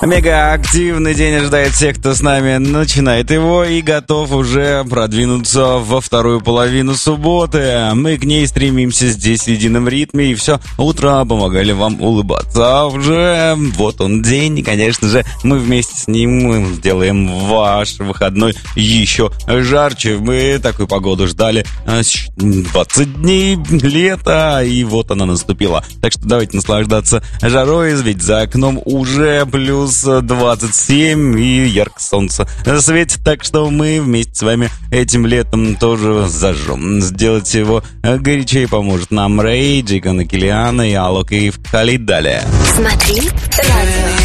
Мегаактивный день ожидает всех, кто с нами начинает его и готов уже продвинуться во вторую половину субботы. Мы к ней стремимся здесь в едином ритме, и все утро помогали вам улыбаться. А уже вот он день, и, конечно же, мы вместе с ним сделаем ваш выходной еще жарче. Мы такую погоду ждали 20 дней лета, и вот она наступила. Так что давайте наслаждаться жарой, ведь за окном уже плюс 27 и ярко солнце светит, так что мы вместе с вами этим летом тоже зажжем. Сделать его горячее поможет нам Рэй, Джейкона Киллиана и Алок и Халид далее. Смотри, радио.